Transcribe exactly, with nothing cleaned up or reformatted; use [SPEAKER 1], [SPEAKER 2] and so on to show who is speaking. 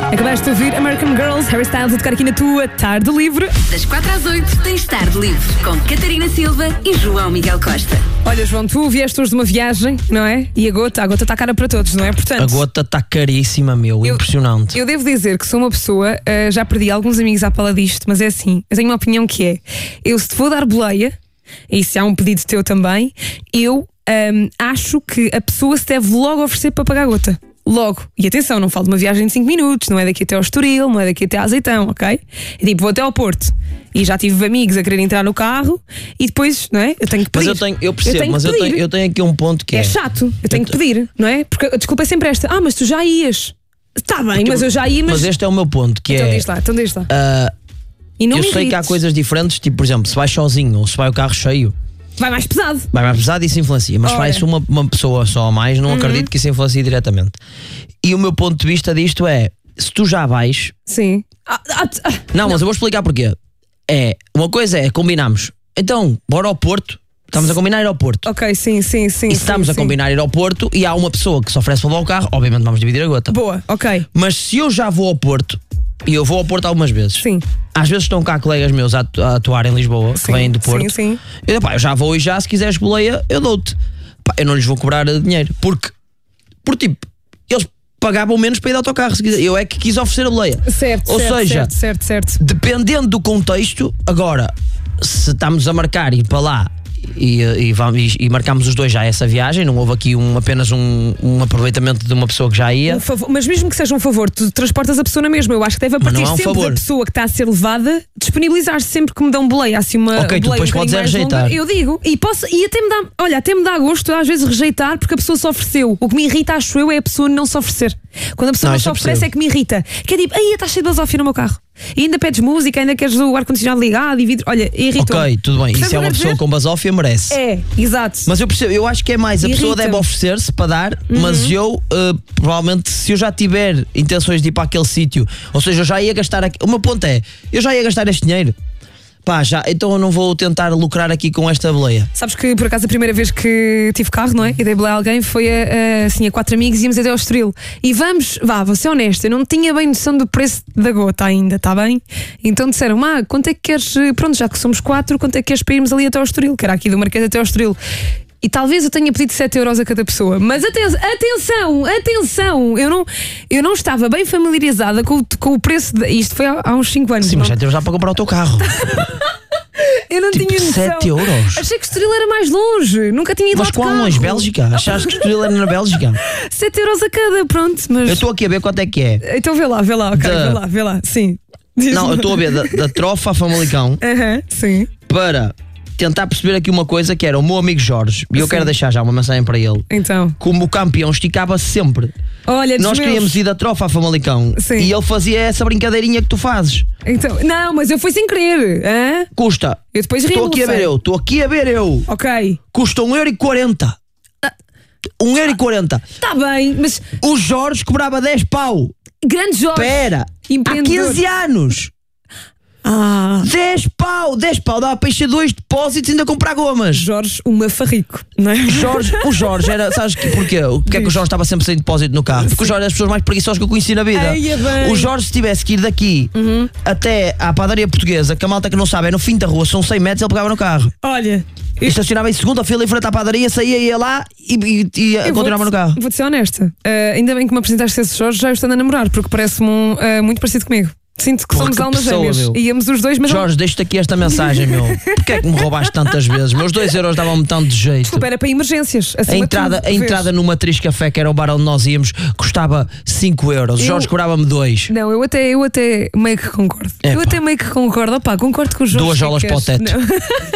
[SPEAKER 1] Acabaste de ouvir American Girls, Harry Styles a tocar aqui na tua Tarde Livre.
[SPEAKER 2] Das quatro às oito tens Tarde Livre com Catarina Silva e João Miguel Costa.
[SPEAKER 1] Olha, João, tu vieste hoje de uma viagem, não é? E a gota, a gota está cara para todos, não é? Portanto,
[SPEAKER 3] a gota está caríssima, meu,
[SPEAKER 1] eu,
[SPEAKER 3] impressionante.
[SPEAKER 1] Eu devo dizer que sou uma pessoa, uh, já perdi alguns amigos à pala disto, mas é assim, eu tenho uma opinião que é, eu se te vou dar boleia, e se há um pedido teu também, eu um, acho que a pessoa se deve logo oferecer para pagar a gota. Logo. E atenção, não falo de uma viagem de cinco minutos, não é daqui até ao Estoril, não é daqui até ao Azeitão, ok? É tipo, vou até ao Porto e já tive amigos a querer entrar no carro e depois, não é? Eu tenho que pedir.
[SPEAKER 3] Mas eu tenho, eu percebo,
[SPEAKER 1] eu tenho
[SPEAKER 3] mas eu tenho, eu tenho aqui um ponto que é.
[SPEAKER 1] É chato, eu tenho eu que pedir, não é? Porque a desculpa é sempre esta. Ah, mas tu já ias. Está bem, mas eu já ia, mas.
[SPEAKER 3] Mas este é o meu ponto, que
[SPEAKER 1] então
[SPEAKER 3] é.
[SPEAKER 1] Diz lá, então diz lá.
[SPEAKER 3] Uh,
[SPEAKER 1] e não
[SPEAKER 3] eu
[SPEAKER 1] me
[SPEAKER 3] sei
[SPEAKER 1] irrites.
[SPEAKER 3] que há coisas diferentes, tipo, por exemplo, se vais sozinho ou se vai o carro cheio.
[SPEAKER 1] Vai mais pesado.
[SPEAKER 3] Vai mais pesado e isso influencia. Mas se vai-se uma, uma pessoa só a mais, não uhum. acredito que isso influencie diretamente. E o meu ponto de vista disto é: se tu já vais.
[SPEAKER 1] Sim. Ah, ah, ah,
[SPEAKER 3] não,
[SPEAKER 1] não,
[SPEAKER 3] mas eu vou explicar porquê. É, uma coisa é, combinamos. Então, bora ao Porto. Estamos a combinar ir ao Porto.
[SPEAKER 1] Ok, sim, sim, sim.
[SPEAKER 3] E se estamos
[SPEAKER 1] sim,
[SPEAKER 3] a
[SPEAKER 1] sim.
[SPEAKER 3] combinar ir ao Porto e há uma pessoa que se oferece para levar o carro, obviamente vamos dividir a gota.
[SPEAKER 1] Boa, ok.
[SPEAKER 3] Mas se eu já vou ao Porto, e eu vou ao Porto algumas vezes.
[SPEAKER 1] Sim.
[SPEAKER 3] Às vezes estão cá colegas meus a, a atuar em Lisboa,
[SPEAKER 1] sim,
[SPEAKER 3] que vêm do Porto.
[SPEAKER 1] Sim, sim.
[SPEAKER 3] Eu, pá, eu já vou e já, se quiseres boleia, eu dou-te. Pá, eu não lhes vou cobrar dinheiro. Porque, por tipo, eles pagavam menos para ir de autocarro. Se quiser. Eu é que quis oferecer a boleia.
[SPEAKER 1] Certo,
[SPEAKER 3] Ou
[SPEAKER 1] certo,
[SPEAKER 3] seja,
[SPEAKER 1] certo, certo, certo.
[SPEAKER 3] dependendo do contexto, agora, se estamos a marcar ir para lá e, e, vamos, e marcamos os dois já essa viagem, não houve aqui um, apenas um, um aproveitamento de uma pessoa que já ia.
[SPEAKER 1] Um favor, mas mesmo que seja um favor, tu transportas a pessoa na mesma. Eu acho que deve a partir
[SPEAKER 3] é um
[SPEAKER 1] sempre
[SPEAKER 3] favor.
[SPEAKER 1] da pessoa que está a ser levada disponibilizar-se sempre que me dão boleia, assim uma
[SPEAKER 3] ok, tu
[SPEAKER 1] boleia
[SPEAKER 3] depois
[SPEAKER 1] um
[SPEAKER 3] podes é
[SPEAKER 1] mais
[SPEAKER 3] rejeitar.
[SPEAKER 1] longa, eu digo, e posso, e até me dá, olha, até me dá gosto às vezes rejeitar porque a pessoa se ofereceu. O que me irrita, acho eu, é a pessoa não se oferecer. Quando a pessoa não, não se oferece é que me irrita. Que é tipo, aí está cheio de basófia no meu carro. E ainda pedes música, ainda queres o ar-condicionado ligado e vidro. Olha, irrita.
[SPEAKER 3] Ok, tudo bem. Isso é uma pessoa com basófia, merece.
[SPEAKER 1] É, exato.
[SPEAKER 3] Mas eu percebo, eu acho que é mais, a pessoa deve oferecer-se para dar, uhum. mas eu, uh, provavelmente, se eu já tiver intenções de ir para aquele sítio, ou seja, eu já ia gastar aqui. O meu ponto é, eu já ia gastar este dinheiro. Pá, já, então eu não vou tentar lucrar aqui com esta boleia.
[SPEAKER 1] Sabes que por acaso a primeira vez que tive carro, não é? E dei boleia a alguém foi a, a, assim, a quatro amigos e íamos até ao Estoril. E vamos, vá, vou ser honesta, eu não tinha bem noção do preço da gota ainda, está bem? Então disseram, ah, quanto é que queres, pronto, já que somos quatro, quanto é que queres para irmos ali até ao Estoril? Que era aqui do Marquês até ao Estoril. E talvez eu tenha pedido sete euros a cada pessoa. Mas atenção, atenção, atenção, eu não, eu não estava bem familiarizada com, com o preço de, isto foi há, há uns cinco anos.
[SPEAKER 3] Sim,
[SPEAKER 1] não?
[SPEAKER 3] mas sete euros dá para comprar o teu carro.
[SPEAKER 1] Eu não
[SPEAKER 3] tipo
[SPEAKER 1] tinha noção.
[SPEAKER 3] sete euros.
[SPEAKER 1] Achei que Estoril era mais longe. Nunca tinha ido
[SPEAKER 3] mas
[SPEAKER 1] ao
[SPEAKER 3] qual
[SPEAKER 1] carro.
[SPEAKER 3] longe? Bélgica? Achaste que Estoril era na Bélgica?
[SPEAKER 1] sete euros a cada, pronto. Mas...
[SPEAKER 3] Eu estou aqui a ver quanto é que é.
[SPEAKER 1] Então vê lá, vê lá, ok,
[SPEAKER 3] da...
[SPEAKER 1] vê lá, vê lá, sim.
[SPEAKER 3] Não, eu estou a ver da, da Trofa a Famalicão.
[SPEAKER 1] Aham, uh-huh, sim.
[SPEAKER 3] Para tentar perceber aqui uma coisa que era o meu amigo Jorge, e eu
[SPEAKER 1] sim.
[SPEAKER 3] quero deixar já uma mensagem para ele.
[SPEAKER 1] Então.
[SPEAKER 3] Como o campeão esticava-se sempre.
[SPEAKER 1] Olha,
[SPEAKER 3] nós
[SPEAKER 1] meus...
[SPEAKER 3] queríamos ir da Trofa a Famalicão.
[SPEAKER 1] Sim.
[SPEAKER 3] E ele fazia essa brincadeirinha que tu fazes.
[SPEAKER 1] Então, não, mas eu fui sem querer. Hã?
[SPEAKER 3] Custa.
[SPEAKER 1] Eu depois
[SPEAKER 3] Estou aqui a ver eu, estou aqui a ver eu.
[SPEAKER 1] Ok.
[SPEAKER 3] Custa um euro e quarenta. um euro e quarenta.
[SPEAKER 1] Está bem, mas.
[SPEAKER 3] O Jorge cobrava dez pau.
[SPEAKER 1] Grande Jorge.
[SPEAKER 3] Espera. Há quinze anos.
[SPEAKER 1] Ah.
[SPEAKER 3] dez pau, dez pau, dava para encher dois depósitos e ainda comprar gomas.
[SPEAKER 1] Jorge, um mafarrico, não é?
[SPEAKER 3] Jorge, o Jorge era, sabes que, porquê? Porque é que o Jorge estava sempre sem depósito no carro? Porque sim. O Jorge é das pessoas mais preguiçosas que eu conheci na vida.
[SPEAKER 1] Ai, é o
[SPEAKER 3] Jorge, se tivesse que ir daqui uhum. até à padaria portuguesa, que a malta que não sabe é no fim da rua, são cem metros, ele pegava no carro.
[SPEAKER 1] Olha.
[SPEAKER 3] E estacionava em segunda fila em frente à padaria, saía, ia lá e, e, e continuava no carro.
[SPEAKER 1] Vou-te ser honesta, uh, ainda bem que me apresentaste esse Jorge, já eu estou a namorar, porque parece-me um, uh, muito parecido comigo. Sinto que
[SPEAKER 3] Porra,
[SPEAKER 1] somos
[SPEAKER 3] que
[SPEAKER 1] almas
[SPEAKER 3] pessoa,
[SPEAKER 1] gêmeas.
[SPEAKER 3] meu.
[SPEAKER 1] Íamos os dois, mas.
[SPEAKER 3] Jorge, deixa-te aqui esta mensagem, meu. Porquê é que me roubaste tantas vezes? Meus dois euros davam-me tanto de jeito.
[SPEAKER 1] Desculpa, era para emergências.
[SPEAKER 3] A entrada,
[SPEAKER 1] tudo,
[SPEAKER 3] a entrada no Matriz Café, que era o bar onde nós íamos, custava cinco euros. O Jorge eu... cobrava-me dois.
[SPEAKER 1] Não, eu até, eu até meio que concordo.
[SPEAKER 3] É,
[SPEAKER 1] eu
[SPEAKER 3] pá.
[SPEAKER 1] até meio que concordo. Opá, concordo com o Jorge.
[SPEAKER 3] Duas jolas para o teto.